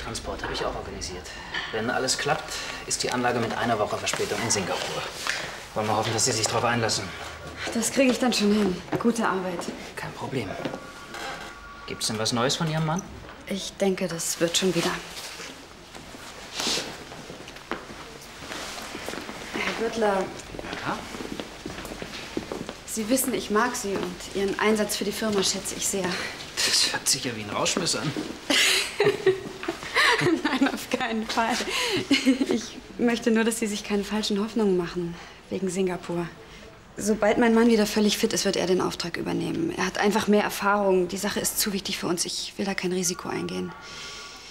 Transport habe ich auch organisiert. Wenn alles klappt, ist die Anlage mit einer Woche Verspätung in Singapur. Wollen wir hoffen, dass Sie sich darauf einlassen. Das kriege ich dann schon hin. Gute Arbeit. Kein Problem. Gibt's denn was Neues von Ihrem Mann? Ich denke, das wird schon wieder. Herr Gürtler. Ja? Sie wissen, ich mag Sie und Ihren Einsatz für die Firma schätze ich sehr. Das hört sich ja wie ein Rauschmiss an. Nein, auf keinen Fall. Ich möchte nur, dass Sie sich keine falschen Hoffnungen machen, wegen Singapur. Sobald mein Mann wieder völlig fit ist, wird er den Auftrag übernehmen. Er hat einfach mehr Erfahrung. Die Sache ist zu wichtig für uns. Ich will da kein Risiko eingehen.